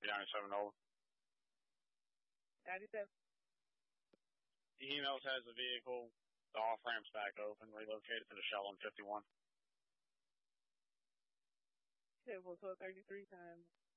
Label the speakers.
Speaker 1: 97 over.
Speaker 2: 97.
Speaker 1: Emails has the vehicle. The off-ramp's back open. Relocated to the shell on 51.
Speaker 2: Said 1233 time.